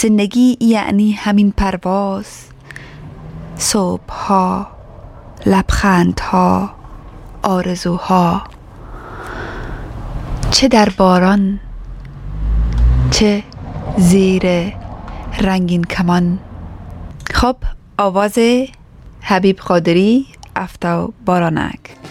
زندگی یعنی همین پرواز، صبح‌ها، لبخندها، آرزوها، چه در باران چه زیر رنگین کمان. خب، آواز حبیب قادری، افتو بارانک.